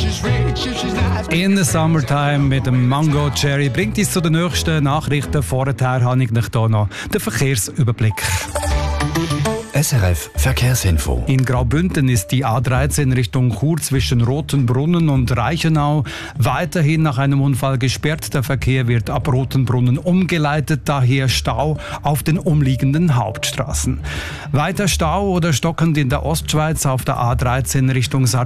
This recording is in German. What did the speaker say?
In the Summertime mit dem Mango Cherry bringt uns zu den nächsten Nachrichten. Vorher habe ich hier noch den Verkehrsüberblick. SRF Verkehrsinfo. In Graubünden ist die A13 Richtung Chur zwischen Rotenbrunnen und Reichenau weiterhin nach einem Unfall gesperrt. Der Verkehr wird ab Rotenbrunnen umgeleitet, daher Stau auf den umliegenden Hauptstraßen. Weiter Stau oder stockend in der Ostschweiz auf der A13 Richtung